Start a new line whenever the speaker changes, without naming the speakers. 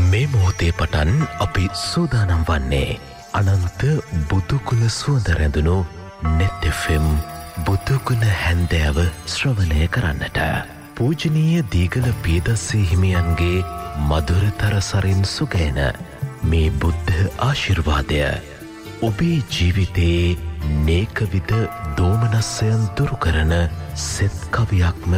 මේ මොහොතේ පටන් අපි සූදානම් වන්නේ අනන්ත බුදුකුල සුවඳ රැඳුණු net FM බුදුකුල හැන්දෑව ශ්‍රවණය කරන්නට. පූජනීය දීගල පීදස්සේ හිමියන්ගේ මధుරතර සරින් සුගෑන මේ බුද්ධ ආශිර්වාදය ඔබේ ජීවිතයේ නේකවිද දෝමනස්සයන් දුරු කරන සෙත් කවියක්ම